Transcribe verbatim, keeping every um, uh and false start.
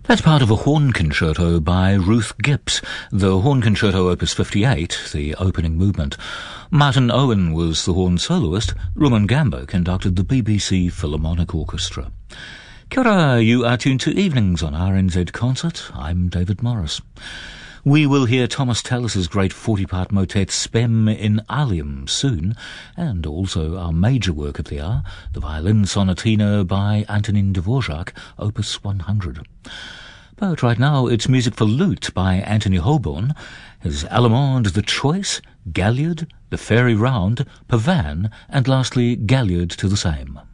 That's part of a horn concerto by Ruth Gibbs, the Horn Concerto Opus fifty-eight, the opening movement. Martin Owen was the horn soloist. Rumon conducted the B B C Philharmonic Orchestra. Kia ora, you are tuned to Evenings on R N Z Concert. I'm David Morris. We will hear Thomas Tallis's great forty-part motet Spem in Alium soon, and also our major work of the hour, the violin sonatina by Antonin Dvorak, Opus one hundred. But right now it's music for lute by Anthony Holborn, his Allemande The Choice, Galliard, The Fairy Round, Pavan, and lastly Galliard to the same.